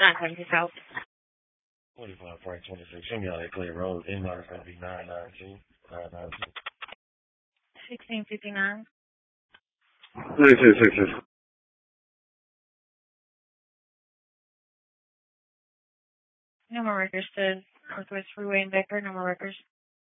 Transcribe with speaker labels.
Speaker 1: yourself.
Speaker 2: 45 Frank 26. Show me how they clear road. Inbound is going to be 992. 992.
Speaker 1: 1659.
Speaker 3: 966.
Speaker 1: No more records to Northwest Freeway and Becker. No more records.